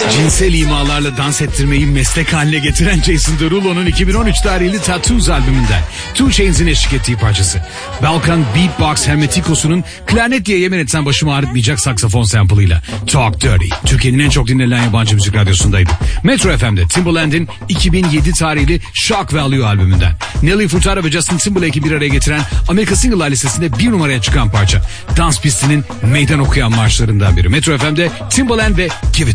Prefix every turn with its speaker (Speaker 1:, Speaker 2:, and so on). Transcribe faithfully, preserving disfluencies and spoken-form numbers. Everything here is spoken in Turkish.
Speaker 1: Cinsel imalarla dans ettirmeyi meslek haline getiren Jason Derulo'nun iki bin on üç tarihli Tattoos albümünden Two Chains'in eşlik ettiği parçası. Balkan Beatbox Hermetikos'unun klarnet diye yemin etsen başımı ağrıtmayacak saksafon sample'ıyla Talk Dirty, Türkiye'nin en çok dinlenen yabancı müzik radyosundaydı. Metro F M'de Timbaland'in iki bin yedi tarihli Shock Value albümünden. Nelly Furtado ve Justin Timberlake'i bir araya getiren Amerika Single'lar listesinde bir numaraya çıkan parça. Dans pistinin meydan okuyan marşlarından biri. Metro F M'de Timbaland ve Give It